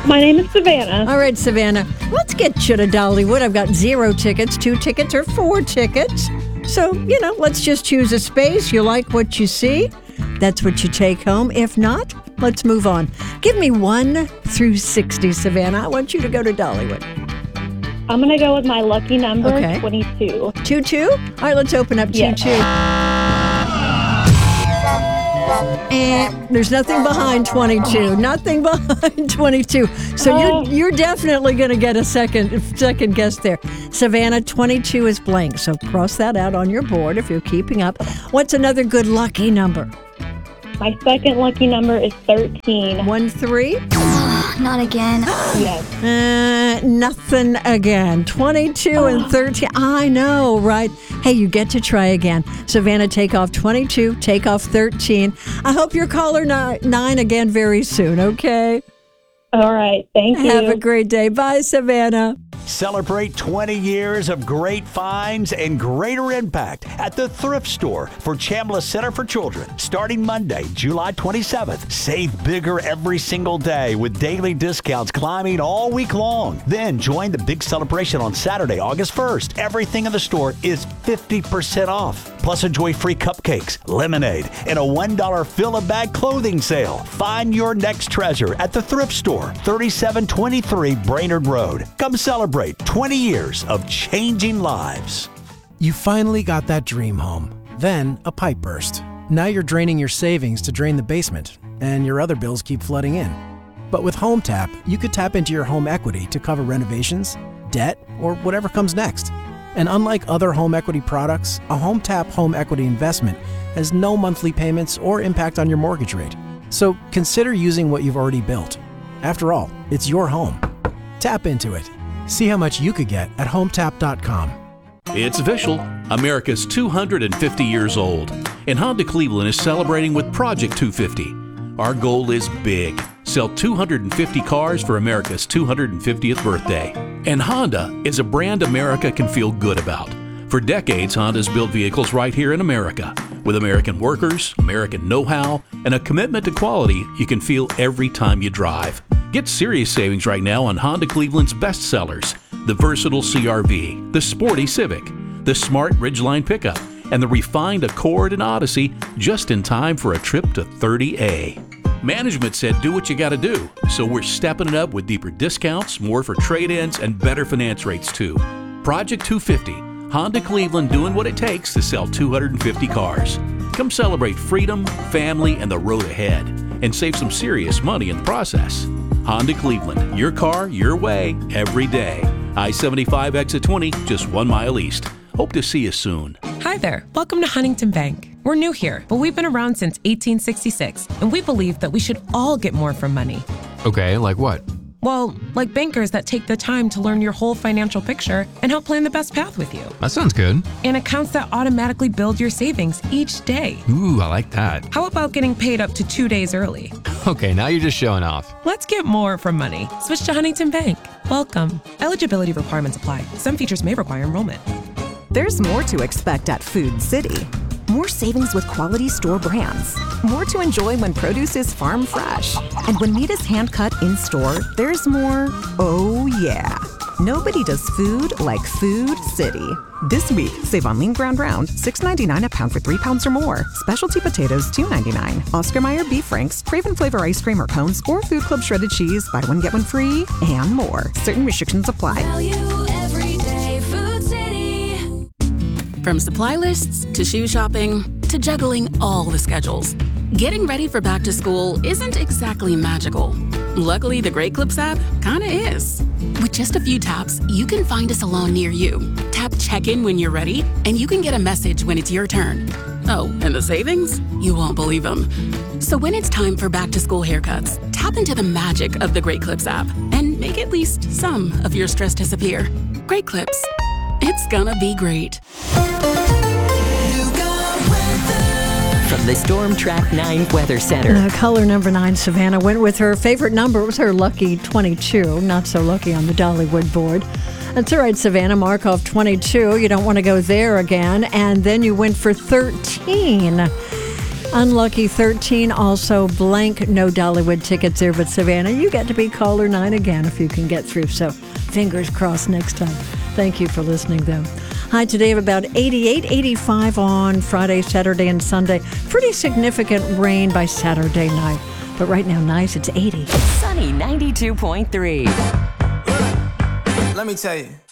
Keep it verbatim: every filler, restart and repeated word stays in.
My name is Savannah. All right, Savannah. Let's get you to Dollywood. I've got zero tickets, two tickets, or four tickets. So, you know, let's just choose a space. You like what you see? That's what you take home. If not, let's move on. Give me one through sixty, Savannah. I want you to go to Dollywood. I'm going to go with my lucky number, Okay. twenty-two. Two, two? All right, let's open up two, Yes. two. And there's nothing behind twenty-two. Nothing behind twenty-two. So Oh. you're you're definitely going to get a second second guess there. Savannah, twenty-two is blank. So cross that out on your board if you're keeping up. What's another good lucky number? My second lucky number is thirteen. One, three? Not again. Yes. Uh, nothing again. twenty-two and thirteen. I know, right? Hey, you get to try again. Savannah, take off twenty-two, take off thirteen. I hope you're caller ni- nine again very soon, okay? All right. Thank you. Have a great day. Bye, Savannah. Celebrate twenty years of great finds and greater impact at the Thrift Store for Chambliss Center for Children. Starting Monday, July twenty-seventh. Save bigger every single day with daily discounts climbing all week long. Then join the big celebration on Saturday, August first. Everything in the store is fifty percent off. Plus enjoy free cupcakes, lemonade, and a one dollar fill-a-bag clothing sale. Find your next treasure at the Thrift Store, thirty-seven twenty-three Brainerd Road. Come celebrate twenty years of changing lives. You finally got that dream home. Then a pipe burst. Now you're draining your savings to drain the basement, and your other bills keep flooding in. But with HomeTap, you could tap into your home equity to cover renovations, debt, or whatever comes next. And unlike other home equity products, a HomeTap home equity investment has no monthly payments or impact on your mortgage rate. So consider using what you've already built. After all, it's your home. Tap into it. See how much you could get at home tap dot com. It's official. America's two hundred fifty years old, and Honda Cleveland is celebrating with Project two fifty. Our goal is big. Sell two hundred fifty cars for America's two hundred fiftieth birthday. And Honda is a brand America can feel good about. For decades, Honda's built vehicles right here in America. With American workers, American know-how, and a commitment to quality you can feel every time you drive. Get serious savings right now on Honda Cleveland's best sellers, the versatile C R V, the sporty Civic, the smart Ridgeline pickup, and the refined Accord and Odyssey, just in time for a trip to thirty A. Management said do what you gotta do, so we're stepping it up with deeper discounts, more for trade-ins, and better finance rates too. Project two fifty, Honda Cleveland doing what it takes to sell two hundred fifty cars. Come celebrate freedom, family, and the road ahead, and save some serious money in the process. Honda Cleveland, your car, your way, every day. I seventy-five exit twenty, just one mile east. Hope to see you soon. Hi there. Welcome to Huntington Bank. We're new here, but we've been around since eighteen sixty-six, and we believe that we should all get more from money. Okay, like what? Well, like bankers that take the time to learn your whole financial picture and help plan the best path with you. That sounds good. And accounts that automatically build your savings each day. Ooh, I like that. How about getting paid up to two days early? Okay, now you're just showing off. Let's get more from money. Switch to Huntington Bank. Welcome. Eligibility requirements apply. Some features may require enrollment. There's more to expect at Food City. More savings with quality store brands. More to enjoy when produce is farm fresh. And when meat is hand-cut in-store, there's more, oh yeah. Nobody does food like Food City. This week, save on lean ground round, six ninety-nine a pound for three pounds or more. Specialty potatoes, two ninety-nine. Oscar Mayer beef franks, Craven flavor ice cream or cones, or Food Club shredded cheese, buy one, get one free, and more. Certain restrictions apply. Value every day, Food City. From supply lists to shoe shopping to juggling all the schedules, getting ready for back to school isn't exactly magical. Luckily, the Great Clips app kinda is. With just a few taps, you can find a salon near you. Tap check-in when you're ready, and you can get a message when it's your turn. Oh, and the savings? You won't believe them. So when it's time for back-to-school haircuts, tap into the magic of the Great Clips app and make at least some of your stress disappear. Great Clips. It's gonna be great. From the Storm Track nine Weather Center. Uh, caller number nine, Savannah, went with her favorite number. It was her lucky twenty-two. Not so lucky on the Dollywood board. That's all right, Savannah. Mark off twenty-two. You don't want to go there again. And then you went for thirteen. Unlucky thirteen, also blank, no Dollywood tickets there, but Savannah, you get to be caller nine again if you can get through. So fingers crossed next time. Thank you for listening, though. High today of about eighty-eight, eighty-five on Friday, Saturday, and Sunday. Pretty significant rain by Saturday night. But right now, nice, it's eighty. Sunny ninety-two point three. Let me tell you.